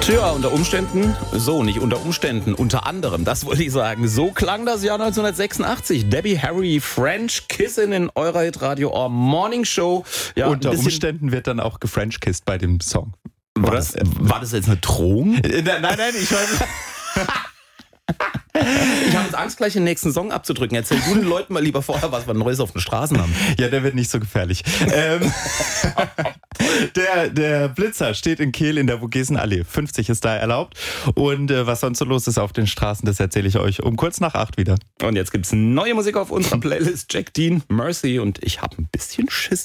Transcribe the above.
Tja, unter Umständen, nicht unter Umständen, unter anderem, das wollte ich sagen. So klang das Jahr 1986. Debbie Harry, French Kissin' in eurer Hitradio Or Morning Show. Ja, unter Umständen wird dann auch gefrenchkissed bei dem Song. War das jetzt eine Drohung? Nein, ich weiß. Ich habe jetzt Angst, gleich den nächsten Song abzudrücken. Erzähl du den Leuten mal lieber vorher, was wir Neues auf den Straßen haben. Ja, der wird nicht so gefährlich. Der Blitzer steht in Kehl in der Vogesenallee. 50 ist da erlaubt. Und was sonst so los ist auf den Straßen, das erzähle ich euch um kurz nach 8 wieder. Und jetzt gibt's neue Musik auf unserer Playlist. Jack Dean, Mercy und ich habe ein bisschen Schiss.